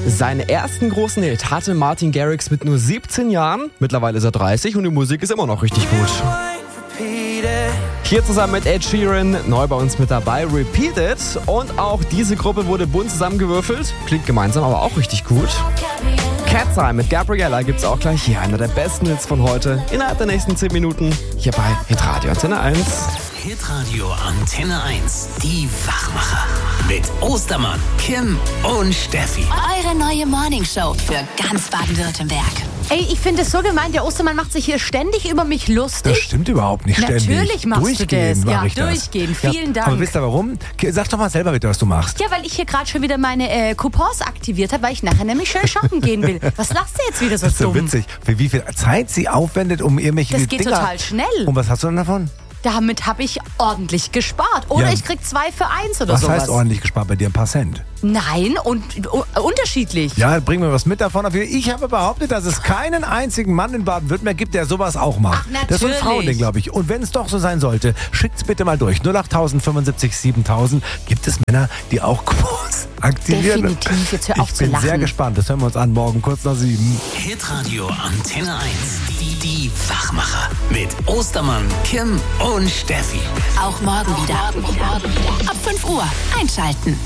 Seinen ersten großen Hit hatte Martin Garrix mit nur 17 Jahren. Mittlerweile ist er 30 und die Musik ist immer noch richtig gut. Hier zusammen mit Ed Sheeran, neu bei uns mit dabei, Repeat It. Und auch diese Gruppe wurde bunt zusammengewürfelt. Klingt gemeinsam aber auch richtig gut. Cat's Eye mit Gabriella gibt's auch gleich hier. Einer der besten Hits von heute. Innerhalb der nächsten 10 Minuten hier bei Hitradio Antenne 1. Hitradio Antenne 1. Die Wachmacher. Mit Ostermann, Kim und Steffi. Eure neue Morningshow für ganz Baden-Württemberg. Ey, ich finde es so gemein, der Ostermann macht sich hier ständig über mich lustig. Das stimmt überhaupt nicht ständig. Natürlich machst du das. Ja, ich das. durchgehend. Vielen Dank. Aber wisst ihr warum? Sag doch mal selber bitte, was du machst. Ja, weil ich hier gerade schon wieder meine Coupons aktiviert habe, weil ich nachher nämlich schön shoppen gehen will. Was lachst du jetzt wieder so Das ist so dumm? witzig. Für wie viel Zeit sie aufwendet, um irgendwelche Das geht Dinger... total schnell. Und was hast du denn davon? Damit habe ich ordentlich gespart. Oder Ja. ich krieg 2 für 1 oder Was sowas. heißt ordentlich gespart bei dir? Ein paar Cent. Nein, und unterschiedlich. Ja, bring mir was mit davon. Ich habe behauptet, dass es keinen einzigen Mann in Baden-Württemberg gibt, der sowas auch macht. Ach, Das ist so ein natürlich. Frauending, glaube ich. Und wenn es doch so sein sollte, schickt's bitte mal durch. 08000 75 7000. Gibt es Männer, die auch Coupons aktivieren? Definitiv. Jetzt hör auf Ich zu bin lachen. sehr gespannt. Das hören wir uns an morgen kurz nach 7. Hitradio Antenne 1. Die Wachmacher. Mit Ostermann, Kim und Steffi. Auch morgen wieder. Ab 5 Uhr einschalten.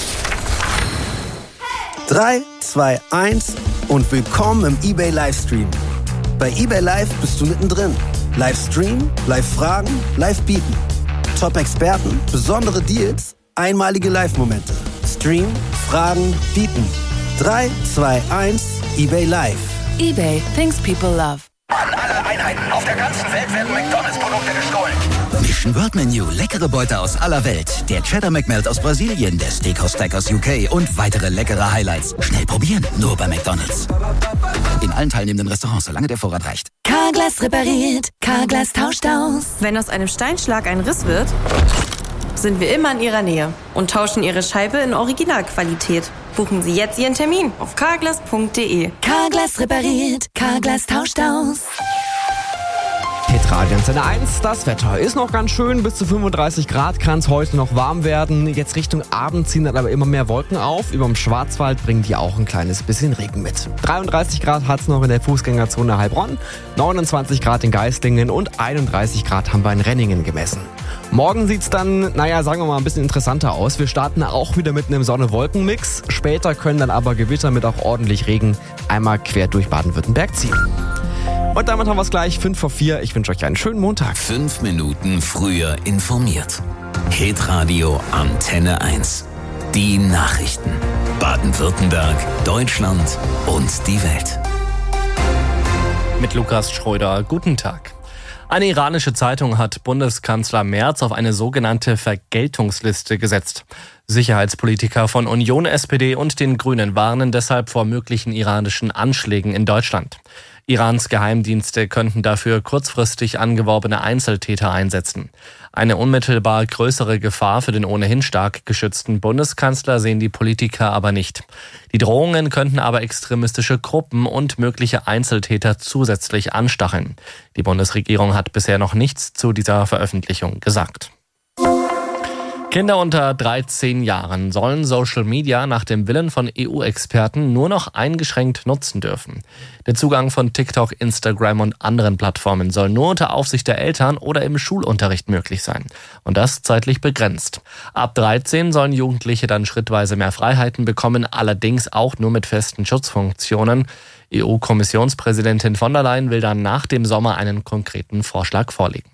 3, 2, 1 und willkommen im eBay Livestream. Bei eBay Live bist du mittendrin. Livestream, Live-Fragen, Live-Bieten. Top-Experten, besondere Deals, einmalige Live-Momente. Stream, Fragen, Bieten. 3, 2, 1, eBay Live. eBay, things people love. An alle Einheiten auf der ganzen Welt werden McDonalds-Produkte gestohlen. Mission World Menu, leckere Beute aus aller Welt. Der Cheddar McMelt aus Brasilien, der Steakhouse Stack aus UK und weitere leckere Highlights. Schnell probieren, nur bei McDonalds. In allen teilnehmenden Restaurants, solange der Vorrat reicht. Carglass repariert, Carglass tauscht aus. Wenn aus einem Steinschlag ein Riss wird, sind wir immer in Ihrer Nähe und tauschen Ihre Scheibe in Originalqualität. Buchen Sie jetzt Ihren Termin auf carglass.de. Carglass repariert, Carglass tauscht aus. Hitradio Antenne 1, das Wetter ist noch ganz schön, bis zu 35 Grad kann es heute noch warm werden. Jetzt Richtung Abend ziehen dann aber immer mehr Wolken auf. Über dem Schwarzwald bringen die auch ein kleines bisschen Regen mit. 33 Grad hat es noch in der Fußgängerzone Heilbronn, 29 Grad in Geislingen und 31 Grad haben wir in Renningen gemessen. Morgen sieht es dann, sagen wir mal, ein bisschen interessanter aus. Wir starten auch wieder mit einem Sonne-Wolken-Mix. Später können dann aber Gewitter mit auch ordentlich Regen einmal quer durch Baden-Württemberg ziehen. Und damit haben wir es gleich 5 vor 4. Ich wünsche euch einen schönen Montag. 5 Minuten früher informiert. Hitradio Antenne 1. Die Nachrichten. Baden-Württemberg, Deutschland und die Welt. Mit Lukas Schröder, guten Tag. Eine iranische Zeitung hat Bundeskanzler Merz auf eine sogenannte Vergeltungsliste gesetzt. Sicherheitspolitiker von Union, SPD und den Grünen warnen deshalb vor möglichen iranischen Anschlägen in Deutschland. Irans Geheimdienste könnten dafür kurzfristig angeworbene Einzeltäter einsetzen. Eine unmittelbar größere Gefahr für den ohnehin stark geschützten Bundeskanzler sehen die Politiker aber nicht. Die Drohungen könnten aber extremistische Gruppen und mögliche Einzeltäter zusätzlich anstacheln. Die Bundesregierung hat bisher noch nichts zu dieser Veröffentlichung gesagt. Kinder unter 13 Jahren sollen Social Media nach dem Willen von EU-Experten nur noch eingeschränkt nutzen dürfen. Der Zugang von TikTok, Instagram und anderen Plattformen soll nur unter Aufsicht der Eltern oder im Schulunterricht möglich sein. Und das zeitlich begrenzt. Ab 13 sollen Jugendliche dann schrittweise mehr Freiheiten bekommen, allerdings auch nur mit festen Schutzfunktionen. EU-Kommissionspräsidentin von der Leyen will dann nach dem Sommer einen konkreten Vorschlag vorlegen.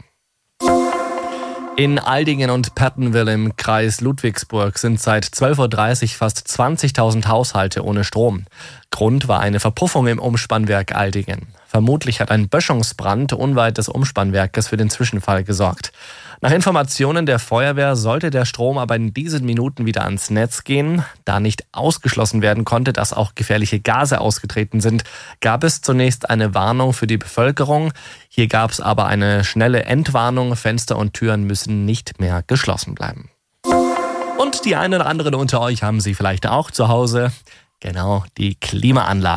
In Aldingen und Pattenwil im Kreis Ludwigsburg sind seit 12.30 Uhr fast 20.000 Haushalte ohne Strom. Grund war eine Verpuffung im Umspannwerk Aldingen. Vermutlich hat ein Böschungsbrand unweit des Umspannwerkes für den Zwischenfall gesorgt. Nach Informationen der Feuerwehr sollte der Strom aber in diesen Minuten wieder ans Netz gehen. Da nicht ausgeschlossen werden konnte, dass auch gefährliche Gase ausgetreten sind, gab es zunächst eine Warnung für die Bevölkerung. Hier gab es aber eine schnelle Entwarnung. Fenster und Türen müssen nicht mehr geschlossen bleiben. Und die einen oder anderen unter euch haben sie vielleicht auch zu Hause. Genau, die Klimaanlage.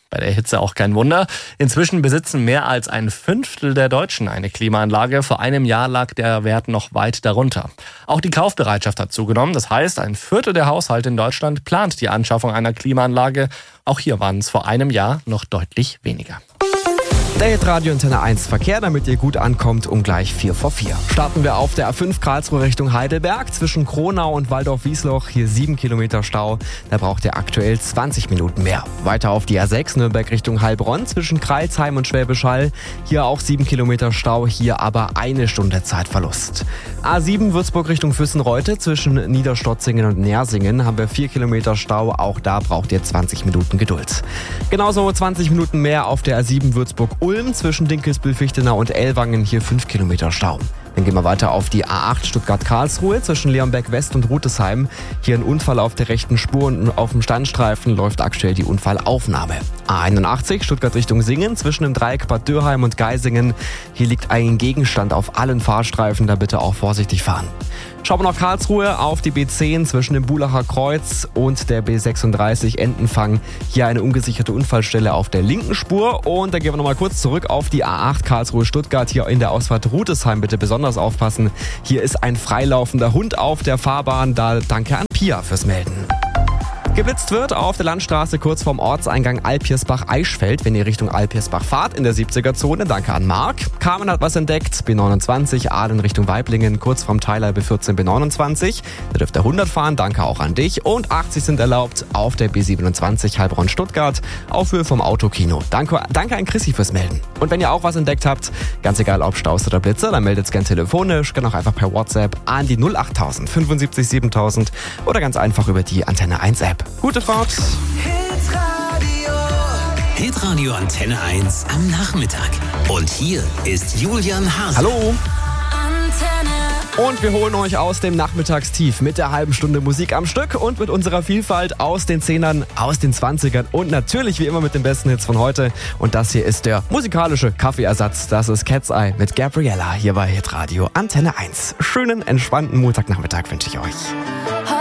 Bei der Hitze auch kein Wunder. Inzwischen besitzen mehr als 1/5 der Deutschen eine Klimaanlage. Vor einem Jahr lag der Wert noch weit darunter. Auch die Kaufbereitschaft hat zugenommen. Das heißt, 1/4 der Haushalte in Deutschland plant die Anschaffung einer Klimaanlage. Auch hier waren es vor einem Jahr noch deutlich weniger. Der Hitradio Antenne 1 Verkehr, damit ihr gut ankommt, um gleich 4:04. Starten wir auf der A5 Karlsruhe Richtung Heidelberg. Zwischen Kronau und Waldorf-Wiesloch hier 7 Kilometer Stau. Da braucht ihr aktuell 20 Minuten mehr. Weiter auf die A6 Nürnberg Richtung Heilbronn zwischen Crailsheim und Schwäbisch Hall. Hier auch 7 Kilometer Stau, hier aber 1 Stunde Zeitverlust. A7 Würzburg Richtung Füssenreute zwischen Niederstotzingen und Nersingen haben wir 4 Kilometer Stau. Auch da braucht ihr 20 Minuten Geduld. Genauso 20 Minuten mehr auf der A7 Würzburg-Ulm zwischen Dinkelsbühl-Fichtenau und Ellwangen, hier 5 Kilometer Stau. Dann gehen wir weiter auf die A8 Stuttgart-Karlsruhe zwischen Leonberg West und Rutesheim. Hier ein Unfall auf der rechten Spur und auf dem Standstreifen läuft aktuell die Unfallaufnahme. A81 Stuttgart Richtung Singen zwischen dem Dreieck Bad Dürheim und Geisingen. Hier liegt ein Gegenstand auf allen Fahrstreifen, da bitte auch vorsichtig fahren. Schauen wir nach Karlsruhe auf die B10 zwischen dem Bulacher Kreuz und der B36 Entenfang. Hier eine ungesicherte Unfallstelle auf der linken Spur. Und dann gehen wir nochmal kurz zurück auf die A8 Karlsruhe-Stuttgart. Hier in der Ausfahrt Rutesheim bitte besonders aufpassen. Hier ist ein freilaufender Hund auf der Fahrbahn. Da danke an Pia fürs Melden. Geblitzt wird auf der Landstraße kurz vorm Ortseingang Alpirsbach-Eichfeld, wenn ihr Richtung Alpirsbach fahrt, in der 70er-Zone. Danke an Marc. Carmen hat was entdeckt. B29, Aalen Richtung Weiblingen, kurz vorm Teiler B14, B29. Da dürft ihr 100 fahren. Danke auch an dich. Und 80 sind erlaubt auf der B27 Heilbronn-Stuttgart, auf Höhe vom Autokino. Danke an Chrissy fürs Melden. Und wenn ihr auch was entdeckt habt, ganz egal ob Staus oder Blitzer, dann meldet's gern telefonisch, gerne auch einfach per WhatsApp an die 08000 75 7000 oder ganz einfach über die Antenne 1 App. Gute Fahrt. Hitradio Antenne 1 am Nachmittag. Und hier ist Julian Hase. Hallo. Und wir holen euch aus dem Nachmittagstief mit der halben Stunde Musik am Stück und mit unserer Vielfalt aus den 10ern, aus den 20ern und natürlich wie immer mit den besten Hits von heute. Und das hier ist der musikalische Kaffeeersatz. Das ist Cat's Eye mit Gabriella hier bei Hitradio Antenne 1. Schönen, entspannten Montagnachmittag wünsche ich euch.